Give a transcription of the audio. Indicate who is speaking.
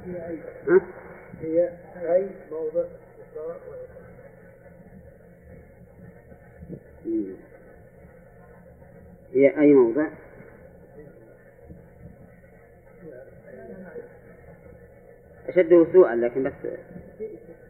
Speaker 1: هي أي موضع إصرار
Speaker 2: هي أي موضع أشده سوءا، لكن بس